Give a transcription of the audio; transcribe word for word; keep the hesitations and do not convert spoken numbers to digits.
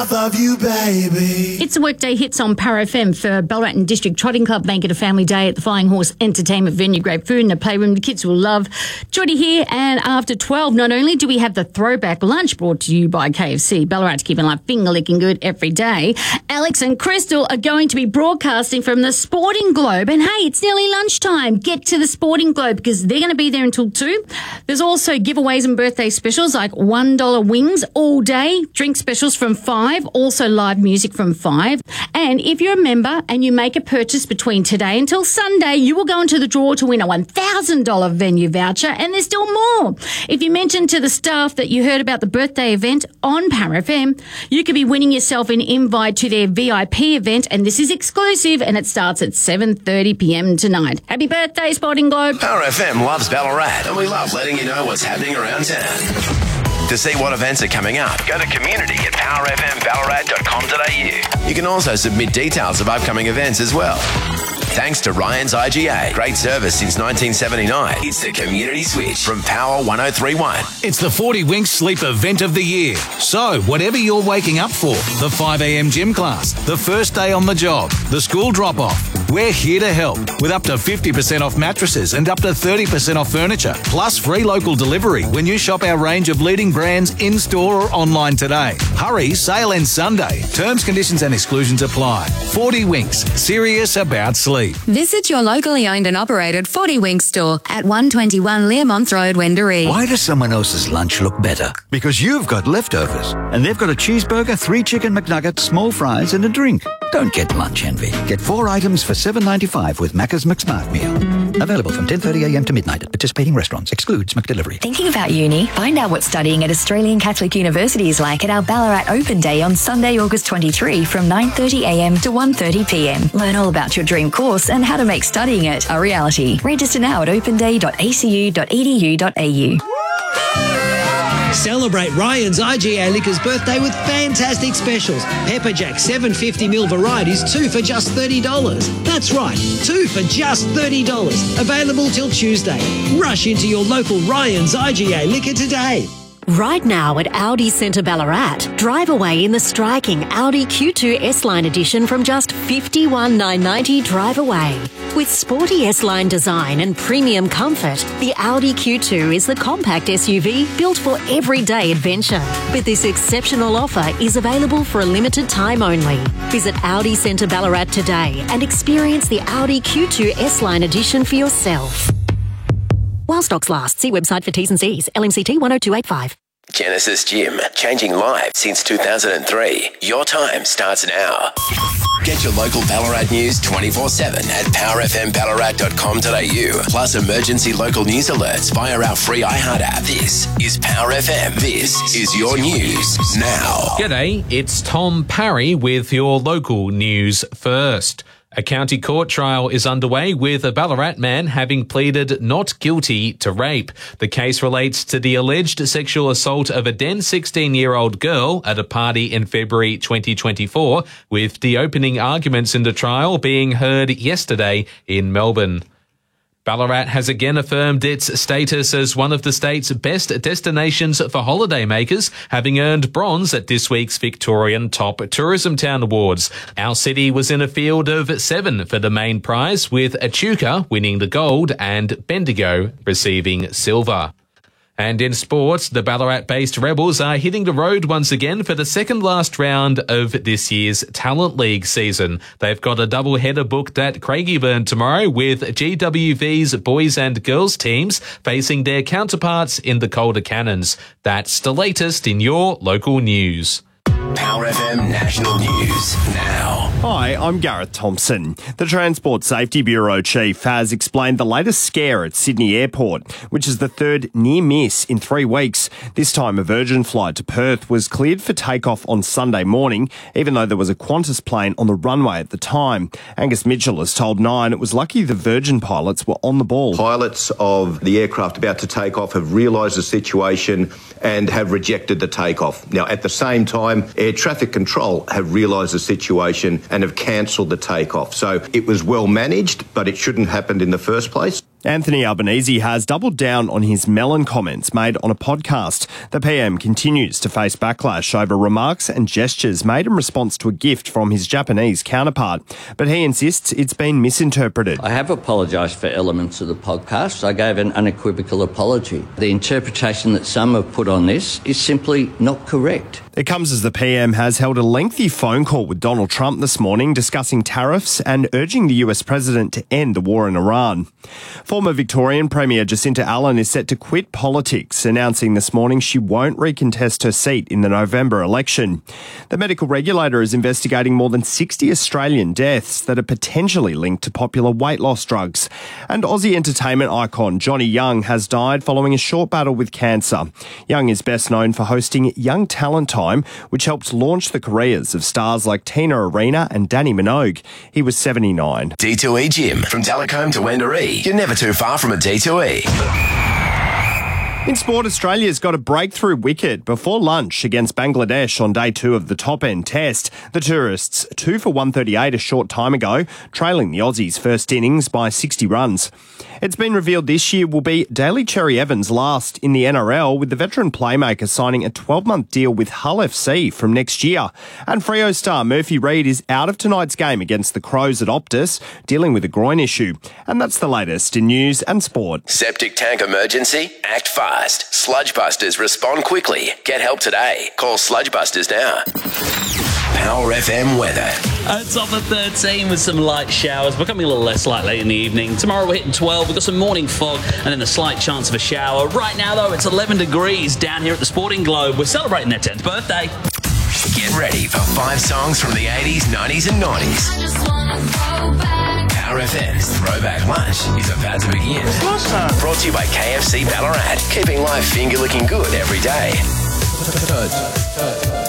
Love you, baby. It's a workday hits on Power F M for Ballarat and District Trotting Club. Make it a family day at the Flying Horse Entertainment Venue. Great food in a playroom the kids will love. Jody here, and after twelve, not only do we have the throwback lunch brought to you by K F C, Ballarat keeping life finger-licking good every day, Alex and Crystal are going to be broadcasting from the Sporting Globe. And hey, it's nearly lunchtime. Get to the Sporting Globe because they're going to be there until two. There's also giveaways and birthday specials like one dollar wings all day, drink specials from five. Also live music from five. And if you're a member and you make a purchase between today until Sunday, you will go into the draw to win a one thousand dollars venue voucher, and there's still more. If you mention to the staff that you heard about the birthday event on Power F M, you could be winning yourself an invite to their V I P event, and this is exclusive and it starts at seven thirty p.m. tonight. Happy birthday, Sporting Globe. Power F M loves Ballarat, and we love letting you know what's happening around town. To see what events are coming up, go to community at power f m ballarat dot com dot a u. You can also submit details of upcoming events as well. Thanks to Ryan's I G A. Great service since nineteen seventy-nine. It's the Community Switch from Power one oh three point one. It's the forty Winks Sleep event of the year. So, whatever you're waking up for, the five a.m. gym class, the first day on the job, the school drop-off, we're here to help with up to fifty percent off mattresses and up to thirty percent off furniture, plus free local delivery when you shop our range of leading brands in-store or online today. Hurry, sale ends Sunday. Terms, conditions and exclusions apply. forty Winks, serious about sleep. Visit your locally owned and operated forty Winks store at one twenty-one Learmonth Road, Wendouree. Why does someone else's lunch look better? Because you've got leftovers, and they've got a cheeseburger, three chicken McNuggets, small fries, and a drink. Don't get lunch envy. Get four items for seven ninety-five with Macca's McSmart Meal. Available from ten thirty a.m. to midnight at participating restaurants. Excludes McDelivery. Thinking about uni? Find out what studying at Australian Catholic University is like at our Ballarat Open Day on Sunday, August twenty-third from nine thirty a.m. to one thirty p.m. Learn all about your dream course and how to make studying it a reality. Register now at open day dot a c u dot e d u dot a u. Celebrate Ryan's I G A Liquors birthday with fantastic specials. Pepper Jack seven hundred fifty milliliter varieties, two for just thirty dollars. That's right, two for just thirty dollars. Available till Tuesday. Rush into your local Ryan's I G A Liquor today. Right now at Audi Centre Ballarat, drive away in the striking Audi Q two S-Line edition from just fifty-one thousand nine hundred ninety dollars drive away. With sporty S-Line design and premium comfort, the Audi Q two is the compact S U V built for everyday adventure. But this exceptional offer is available for a limited time only. Visit Audi Centre Ballarat today and experience the Audi Q two S-Line edition for yourself. While stocks last, see website for T's and C's. L M C T one oh two eight five. Genesis Gym, changing lives since two thousand three. Your time starts now. Get your local Ballarat news twenty-four seven at power f m ballarat dot com dot a u. Plus emergency local news alerts via our free iHeart app. This is Power F M. This is your news now. G'day, it's Tom Parry with your local news first. A county court trial is underway with a Ballarat man having pleaded not guilty to rape. The case relates to the alleged sexual assault of a then sixteen-year-old girl at a party in February twenty twenty-four, with the opening arguments in the trial being heard yesterday in Melbourne. Ballarat has again affirmed its status as one of the state's best destinations for holidaymakers, having earned bronze at this week's Victorian Top Tourism Town Awards. Our city was in a field of seven for the main prize, with Echuca winning the gold and Bendigo receiving silver. And in sports, the Ballarat-based Rebels are hitting the road once again for the second last round of this year's Talent League season. They've got a double-header booked at Craigieburn tomorrow, with G W V's boys and girls teams facing their counterparts in the Calder Cannons. That's the latest in your local news. Power F M National News now. Hi, I'm Gareth Thompson. The Transport Safety Bureau Chief has explained the latest scare at Sydney Airport, which is the third near miss in three weeks. This time, a Virgin flight to Perth was cleared for takeoff on Sunday morning, even though there was a Qantas plane on the runway at the time. Angus Mitchell has told Nine it was lucky the Virgin pilots were on the ball. Pilots of the aircraft about to take off have realised the situation and have rejected the takeoff. Now, at the same time, Air Traffic Control have realised the situation and have cancelled the takeoff. So it was well managed, but it shouldn't have happened in the first place. Anthony Albanese has doubled down on his melon comments made on a podcast. The P M continues to face backlash over remarks and gestures made in response to a gift from his Japanese counterpart, but he insists it's been misinterpreted. I have apologised for elements of the podcast. I gave an unequivocal apology. The interpretation that some have put on this is simply not correct. It comes as the P M has held a lengthy phone call with Donald Trump this morning discussing tariffs and urging the U S president to end the war in Iran. Former Victorian Premier Jacinta Allen is set to quit politics, announcing this morning she won't recontest her seat in the November election. The medical regulator is investigating more than sixty Australian deaths that are potentially linked to popular weight loss drugs. And Aussie entertainment icon Johnny Young has died following a short battle with cancer. Young is best known for hosting Young Talent Time, which helped launch the careers of stars like Tina Arena and Danny Minogue. He was seventy-nine. D two E Gym. From Telecombe to Wendouree. You're never too far from a D two E. In sport, Australia's got a breakthrough wicket before lunch against Bangladesh on day two of the top-end test. The tourists, two for one thirty-eight a short time ago, trailing the Aussies' first innings by sixty runs. It's been revealed this year will be Daly Cherry Evans' last in the N R L, with the veteran playmaker signing a twelve-month deal with Hull F C from next year. And Freo star Murphy Reid is out of tonight's game against the Crows at Optus, dealing with a groin issue. And that's the latest in news and sport. Septic tank emergency? Act fast. Sludgebusters respond quickly. Get help today. Call Sludgebusters now. Power F M weather. It's off at thirteen with some light showers, becoming a little less light late in the evening. Tomorrow we're hitting twelve. We've got some morning fog and then a slight chance of a shower. Right now, though, it's eleven degrees down here at the Sporting Globe. We're celebrating their tenth birthday. Get ready for five songs from the eighties, nineties and nineties. Power F M's Throwback Lunch is about to begin. Brought to you by K F C Ballarat. Keeping life finger looking good every day.